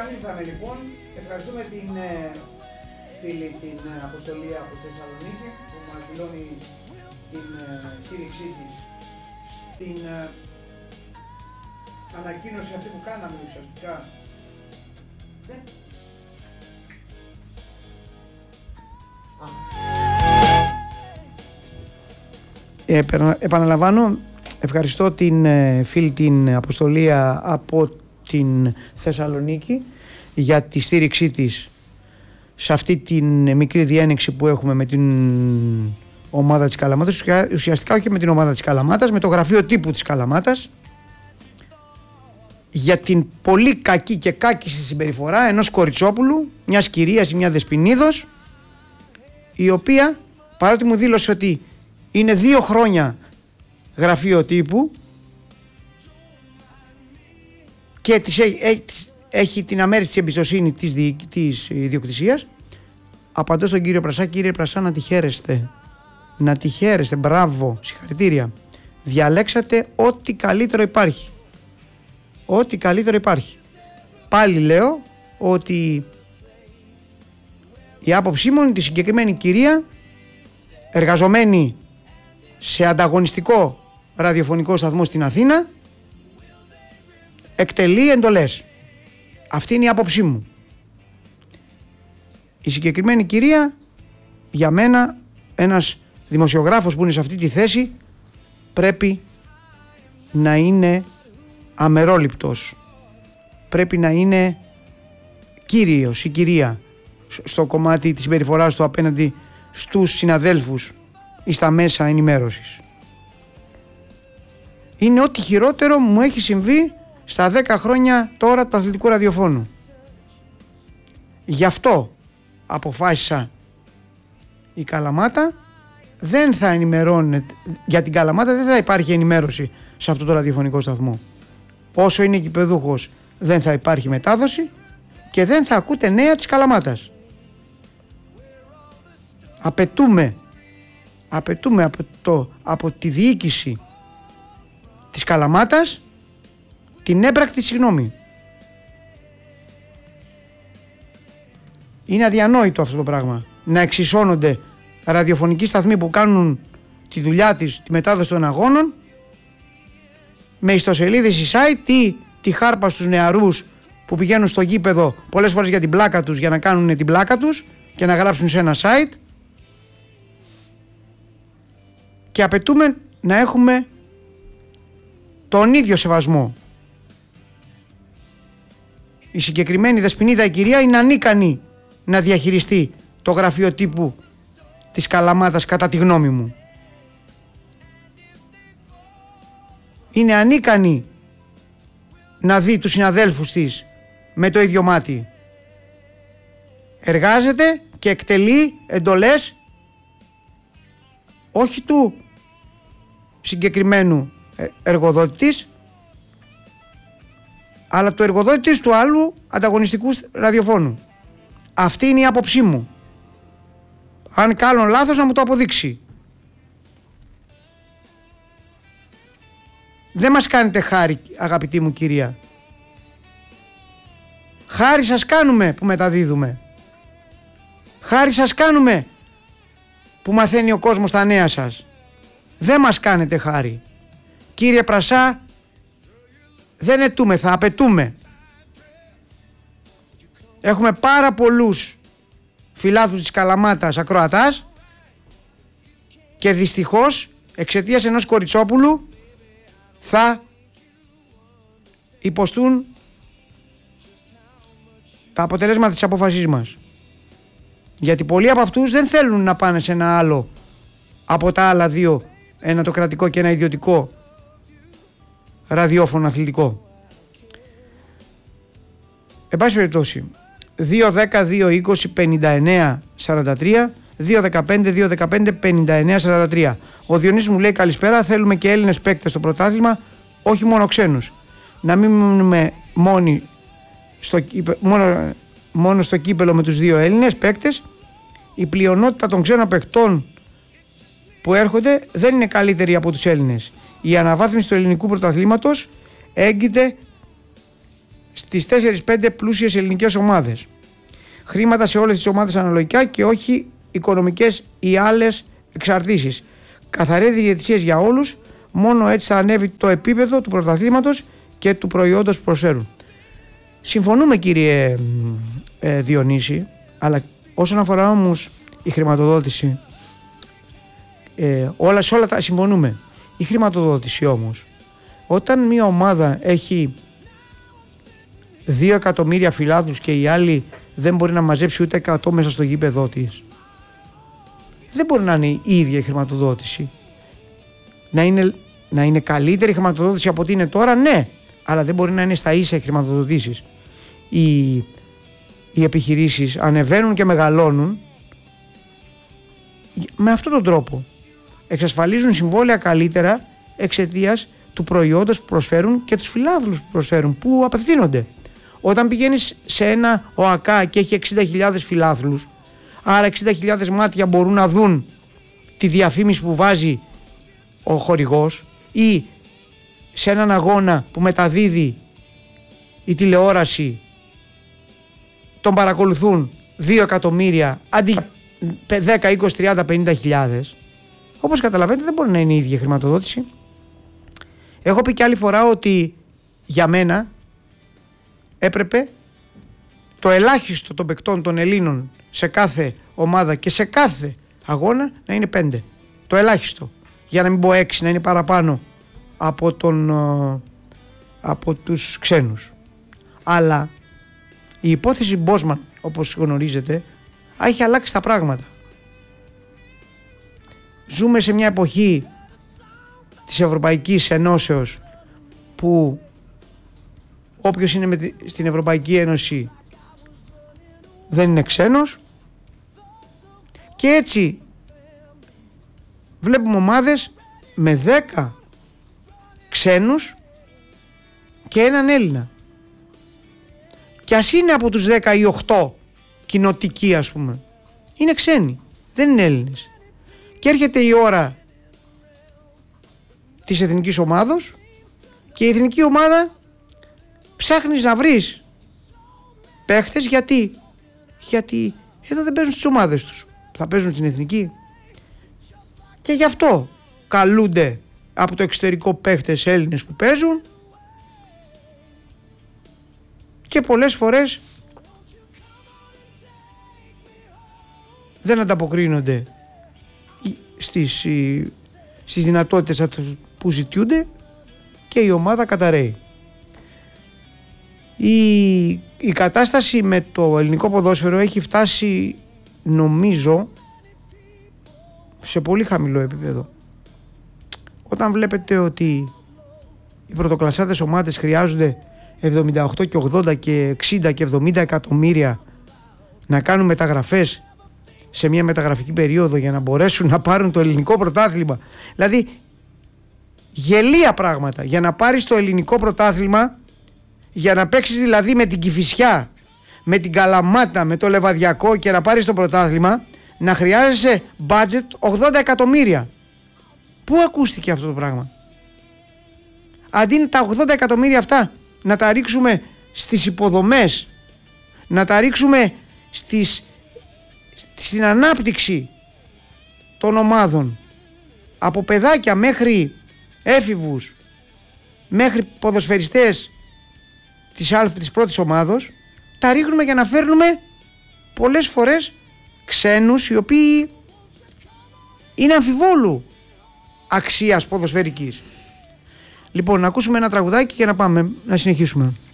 Επανήλθαμε λοιπόν. Ευχαριστούμε την φίλη την Αποστολή από Θεσσαλονίκη που μας δηλώνει την στήριξή της στην ανακοίνωση αυτή που κάναμε ουσιαστικά. Επαναλαμβάνω, ευχαριστώ την φίλη την Αποστολή από την Θεσσαλονίκη για τη στήριξή της σε αυτή την μικρή διένεξη που έχουμε με την ομάδα της Καλαμάτας, ουσιαστικά όχι με την ομάδα της Καλαμάτας, με το γραφείο τύπου της Καλαμάτας, για την πολύ κακή και κάκιστη συμπεριφορά ενός κοριτσόπουλου, μιας κυρίας ή μια δεσποινίδος, η οποία παρότι μου δήλωσε ότι είναι 2 χρόνια γραφείο τύπου και έχει την αμέριστη εμπιστοσύνη της ιδιοκτησίας, απαντώ στον κύριο Πρασά: κύριε Πρασά, να τη χαίρεστε. Να τη χαίρεστε, μπράβο, συγχαρητήρια. Διαλέξατε ό,τι καλύτερο υπάρχει. Ό,τι καλύτερο υπάρχει. Πάλι λέω ότι η άποψή μου είναι τη συγκεκριμένη κυρία, εργαζομένη σε ανταγωνιστικό ραδιοφωνικό σταθμό στην Αθήνα, εκτελεί εντολές. Αυτή είναι η άποψή μου. Η συγκεκριμένη κυρία, για μένα, ένας δημοσιογράφος που είναι σε αυτή τη θέση, πρέπει να είναι αμερόληπτος. Πρέπει να είναι κύριος ή κυρία στο κομμάτι της συμπεριφοράς του απέναντι στους συναδέλφους ή στα μέσα ενημέρωσης. Είναι ό,τι χειρότερο μου έχει συμβεί στα 10 χρόνια τώρα του αθλητικού ραδιοφώνου. Γι' αυτό αποφάσισα η Καλαμάτα δεν θα ενημερώνεται, για την Καλαμάτα δεν θα υπάρχει ενημέρωση σε αυτό το ραδιοφωνικό σταθμό. Όσο είναι γηπεδούχος δεν θα υπάρχει μετάδοση και δεν θα ακούτε νέα της Καλαμάτας. Απαιτούμε από τη διοίκηση της Καλαμάτας την έμπρακτη συγγνώμη. Είναι αδιανόητο αυτό το πράγμα. Να εξισώνονται ραδιοφωνικοί σταθμοί που κάνουν τη δουλειά της, τη μετάδοση των αγώνων, με ιστοσελίδες ή site ή τη χάρπα στους νεαρούς που πηγαίνουν στο γήπεδο πολλές φορές για την πλάκα τους, για να κάνουν την πλάκα τους και να γράψουν σε ένα site. Και απαιτούμε να έχουμε τον ίδιο σεβασμό. Η συγκεκριμένη δεσποινίδα η κυρία είναι ανίκανη να διαχειριστεί το γραφείο τύπου της Καλαμάτας, κατά τη γνώμη μου. Είναι ανίκανη να δει τους συναδέλφους της με το ίδιο μάτι. Εργάζεται και εκτελεί εντολές όχι του συγκεκριμένου εργοδότη της, αλλά του εργοδότη της του άλλου ανταγωνιστικού ραδιοφώνου. Αυτή είναι η άποψή μου. Αν κάνω λάθος να μου το αποδείξει. Δεν μας κάνετε χάρη, αγαπητή μου κυρία. Χάρη σας κάνουμε που μεταδίδουμε. Χάρη σας κάνουμε που μαθαίνει ο κόσμος τα νέα σας. Δεν μας κάνετε χάρη. Κύριε Πρασά, δεν αιτούμε, θα απαιτούμε. Έχουμε πάρα πολλούς φιλάθλους της Καλαμάτας ακροατάς και δυστυχώς εξαιτίας ενός κοριτσόπουλου θα υποστούν τα αποτελέσματα της απόφασής μας. Γιατί πολλοί από αυτούς δεν θέλουν να πάνε σε ένα άλλο από τα άλλα δύο, ένα το κρατικό και ένα ιδιωτικό ραδιόφωνο αθλητικό. Εν πάση περιπτώσει, 2-10-2-20-59-43, 2-15-2-15-59-43. Ο Διονύσης μου λέει: καλησπέρα, θέλουμε και Έλληνες παίκτες στο πρωτάθλημα, όχι μόνο ξένους. Να μην μείνουμε μόνο στο κύπελο με τους 2 Έλληνες παίκτες. Η πλειονότητα των ξένων παικτών που έρχονται δεν είναι καλύτεροι από τους Έλληνες. Η αναβάθμιση του ελληνικού πρωταθλήματος έγκυται στις 4-5 πλούσιες ελληνικές ομάδες. Χρήματα σε όλες τις ομάδες αναλογικά και όχι οικονομικές ή άλλες εξαρτήσεις. Καθαρές διαιτησίες για όλους, μόνο έτσι θα ανέβει το επίπεδο του πρωταθλήματος και του προϊόντος που προσφέρουν. Συμφωνούμε, κύριε Διονύση, αλλά όσον αφορά όμως η χρηματοδότηση, σε όλα τα συμφωνούμε. Η χρηματοδότηση όμως, όταν μια ομάδα έχει 2 εκατομμύρια φιλάθλους και η άλλη δεν μπορεί να μαζέψει ούτε 100 μέσα στο γήπεδό της, δεν μπορεί να είναι η ίδια η χρηματοδότηση. Να είναι καλύτερη η χρηματοδότηση από ό,τι είναι τώρα, ναι, αλλά δεν μπορεί να είναι στα ίσα οι χρηματοδοτήσεις. Οι επιχειρήσεις ανεβαίνουν και μεγαλώνουν με αυτόν τον τρόπο. Εξασφαλίζουν συμβόλαια καλύτερα εξαιτίας του προϊόντος που προσφέρουν και τους φιλάθλους που προσφέρουν, που απευθύνονται. Όταν πηγαίνεις σε ένα ΟΑΚΑ και έχει 60.000 φιλάθλους, άρα 60.000 μάτια μπορούν να δουν τη διαφήμιση που βάζει ο χορηγός, ή σε έναν αγώνα που μεταδίδει η τηλεόραση τον παρακολουθούν 2 εκατομμύρια αντί 10, 20, 30, 50.000. Όπως καταλαβαίνετε, δεν μπορεί να είναι η ίδια χρηματοδότηση. Έχω πει και άλλη φορά ότι για μένα έπρεπε το ελάχιστο των παικτών των Ελλήνων σε κάθε ομάδα και σε κάθε αγώνα να είναι 5. Το ελάχιστο. Για να μην πω 6, να είναι παραπάνω από τους ξένους. Αλλά η υπόθεση Μπόσμαν, όπως γνωρίζετε, έχει αλλάξει τα πράγματα. Ζούμε σε μια εποχή της Ευρωπαϊκής Ενώσεως που όποιος είναι στην Ευρωπαϊκή Ένωση δεν είναι ξένος, και έτσι βλέπουμε ομάδες με 10 ξένους και έναν Έλληνα, και ας είναι από τους 10 ή 8 κοινοτικοί, ας πούμε, είναι ξένοι, δεν είναι Έλληνες, και έρχεται η ώρα της εθνικής ομάδος και η εθνική ομάδα ψάχνεις να βρεις παίχτες. Γιατί εδώ δεν παίζουν στις ομάδες τους, θα παίζουν στην εθνική, και γι' αυτό καλούνται από το εξωτερικό παίχτες Έλληνες που παίζουν, και πολλές φορές δεν ανταποκρίνονται στις δυνατότητες που ζητιούνται και η ομάδα καταραίει. Η κατάσταση με το ελληνικό ποδόσφαιρο έχει φτάσει, νομίζω, σε πολύ χαμηλό επίπεδο. Όταν βλέπετε ότι οι πρωτοκλασσάτες ομάδες χρειάζονται 78 και 80 και 60 και 70 εκατομμύρια να κάνουν μεταγραφές σε μια μεταγραφική περίοδο για να μπορέσουν να πάρουν το ελληνικό πρωτάθλημα. Δηλαδή γελία πράγματα. Για να πάρεις το ελληνικό πρωτάθλημα, για να παίξεις δηλαδή με την Κηφισιά, με την Καλαμάτα, με το Λεβαδιακό και να πάρεις το πρωτάθλημα, να χρειάζεσαι budget 80 εκατομμύρια. Πού ακούστηκε αυτό το πράγμα? Αντί τα 80 εκατομμύρια αυτά να τα ρίξουμε στις υποδομές, να τα ρίξουμε στην ανάπτυξη των ομάδων, από παιδάκια μέχρι έφηβους, μέχρι ποδοσφαιριστές της πρώτης ομάδος, τα ρίχνουμε για να φέρνουμε πολλές φορές ξένους οι οποίοι είναι αμφιβόλου αξίας ποδοσφαιρικής. Λοιπόν, να ακούσουμε ένα τραγουδάκι και να πάμε να συνεχίσουμε.